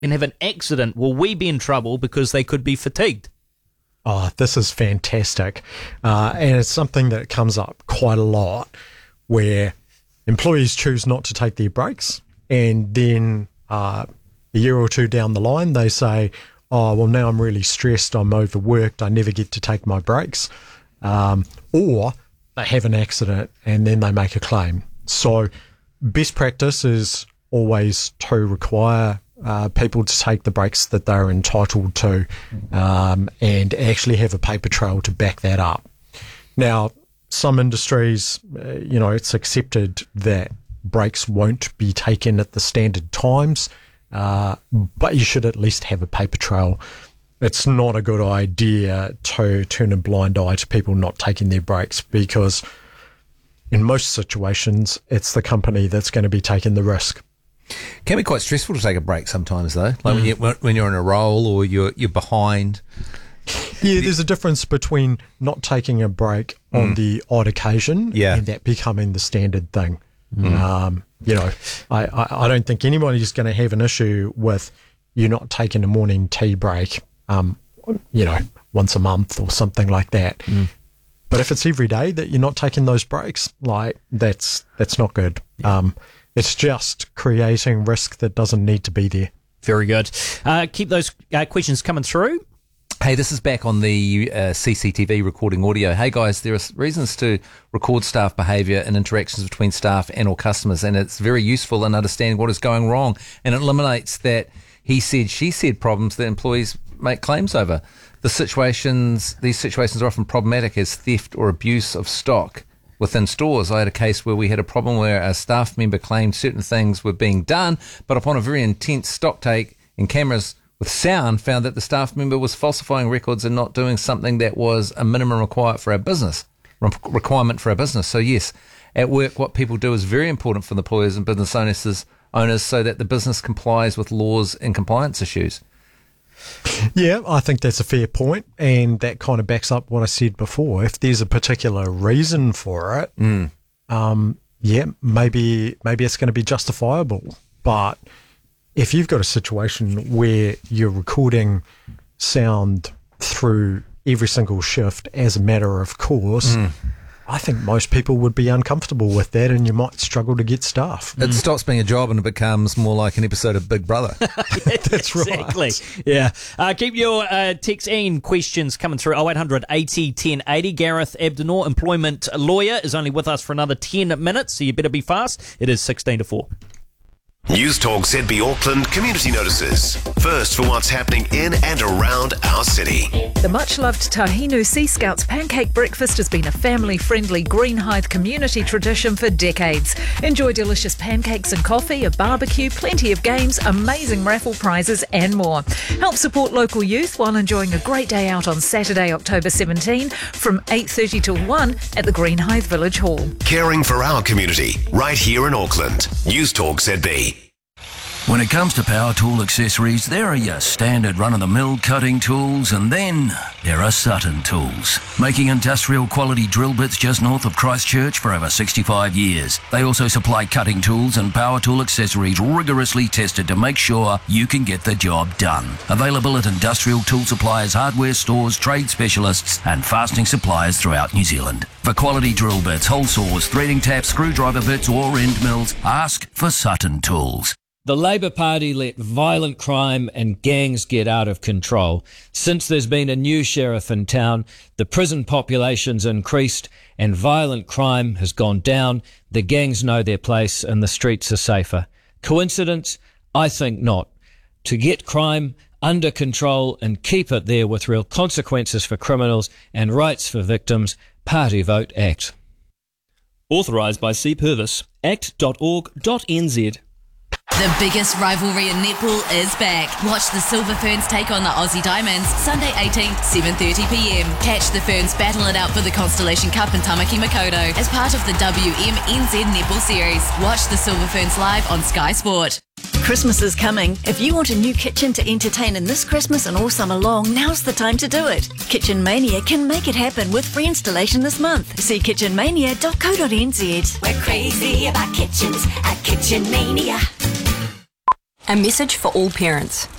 and have an accident, will we be in trouble because they could be fatigued? Oh, this is fantastic. And it's something that comes up quite a lot where employees choose not to take their breaks, and then a year or two down the line, they say, oh, well, now I'm really stressed, I'm overworked, I never get to take my breaks. Or they have an accident and then they make a claim. So best practice is always to require people to take the breaks that they're entitled to, and actually have a paper trail to back that up. Now, some industries, it's accepted that breaks won't be taken at the standard times, but you should at least have a paper trail. It's not a good idea to turn a blind eye to people not taking their breaks, because in most situations, it's the company that's going to be taking the risk. Can be quite stressful to take a break sometimes, though. Like when you're in a role or you're behind. Yeah, there's a difference between not taking a break on the odd occasion and that becoming the standard thing. I don't think anybody's going to have an issue with you not taking a morning tea break, once a month or something like that. But if it's every day that you're not taking those breaks, that's not good. It's just creating risk that doesn't need to be there. Very good. Keep those questions coming through. Hey, this is back on the CCTV recording audio. Hey guys, there are reasons to record staff behaviour and interactions between staff and or customers, and it's very useful in understanding what is going wrong, and it eliminates that he said, she said problems that employees make claims over. These situations are often problematic as theft or abuse of stock within stores. I had a case where we had a problem where a staff member claimed certain things were being done, but upon a very intense stock take and cameras with sound found that the staff member was falsifying records and not doing something that was a minimum requirement for our business. So yes, at work what people do is very important for the employers and business owners so that the business complies with laws and compliance issues. Yeah, I think that's a fair point, and that kind of backs up what I said before. If there's a particular reason for it, maybe it's going to be justifiable. But if you've got a situation where you're recording sound through every single shift as a matter of course, I think most people would be uncomfortable with that, and you might struggle to get staff. It stops being a job and it becomes more like an episode of Big Brother. That's exactly. right. Yeah. Keep your texts and questions coming through. 0800 80 1080. Gareth Abdenor, employment lawyer, is only with us for another 10 minutes, so you better be fast. It is 16 to 4. News Talk ZB Auckland community notices. First for what's happening in and around our city. The much-loved Tahinu Sea Scouts pancake breakfast has been a family-friendly Greenhithe community tradition for decades. Enjoy delicious pancakes and coffee, a barbecue, plenty of games, amazing raffle prizes and more. Help support local youth while enjoying a great day out on Saturday, October 17 from 8:30 till 1 at the Greenhithe Village Hall. Caring for our community right here in Auckland. News Talk ZB. When it comes to power tool accessories, there are your standard run-of-the-mill cutting tools, and then there are Sutton Tools, making industrial quality drill bits just north of Christchurch for over 65 years. They also supply cutting tools and power tool accessories rigorously tested to make sure you can get the job done. Available at industrial tool suppliers, hardware stores, trade specialists and fastening suppliers throughout New Zealand. For quality drill bits, hole saws, threading taps, screwdriver bits or end mills, ask for Sutton Tools. The Labour Party let violent crime and gangs get out of control. Since there's been a new sheriff in town, the prison population's increased and violent crime has gone down. The gangs know their place and the streets are safer. Coincidence? I think not. To get crime under control and keep it there with real consequences for criminals and rights for victims, Party Vote Act. Authorised by C. Purvis. act.org.nz. The biggest rivalry in netball is back. Watch the Silver Ferns take on the Aussie Diamonds Sunday 18th, 7:30pm. Catch the Ferns battle it out for the Constellation Cup in Tamaki Makaurau as part of the WMNZ Netball Series. Watch the Silver Ferns live on Sky Sport. Christmas is coming. If you want a new kitchen to entertain in this Christmas and all summer long, now's the time to do it. Kitchen Mania can make it happen with free installation this month. See kitchenmania.co.nz. We're crazy about kitchens at Kitchen Mania. A message for all parents.